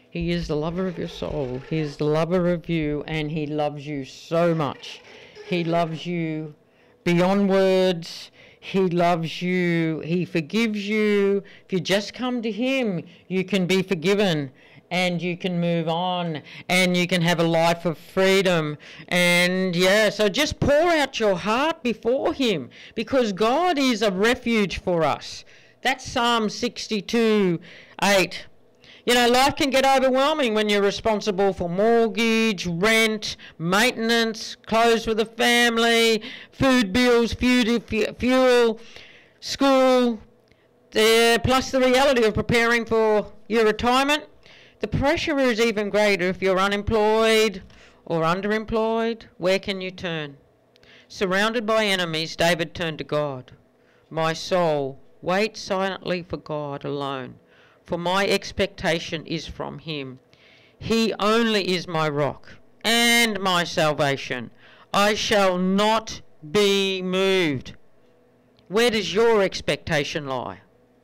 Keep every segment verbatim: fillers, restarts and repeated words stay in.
He is the lover of your soul. He is the lover of you, and he loves you so much. He loves you beyond words. He loves you. He forgives you. If you just come to him, you can be forgiven and you can move on and you can have a life of freedom. And yeah, so just pour out your heart before him, because God is a refuge for us. That's Psalm sixty-two eight. You know, life can get overwhelming when you're responsible for mortgage, rent, maintenance, clothes for the family, food bills, fuel, school, the, plus the reality of preparing for your retirement. The pressure is even greater if you're unemployed or underemployed. Where can you turn? Surrounded by enemies, David turned to God. My soul, wait silently for God alone, for my expectation is from him. He only is my rock and my salvation. I shall not be moved. Where does your expectation lie?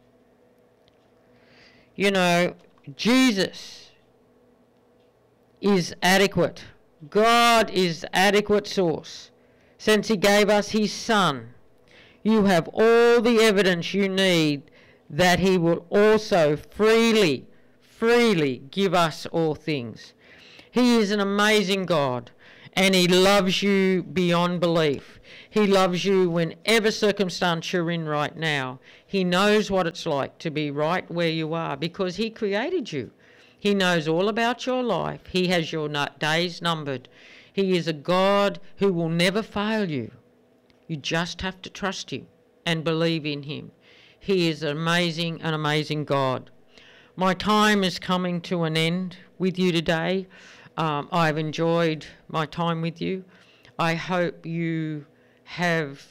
You know, Jesus is adequate. God is adequate source. Since he gave us his Son, you have all the evidence you need that he will also freely, freely give us all things. He is an amazing God, and he loves you beyond belief. He loves you whenever circumstance you're in right now. He knows what it's like to be right where you are because he created you. He knows all about your life. He has your days numbered. He is a God who will never fail you. You just have to trust him and believe in him. He is an amazing, an amazing God. My time is coming to an end with you today. Um, I've enjoyed my time with you. I hope you have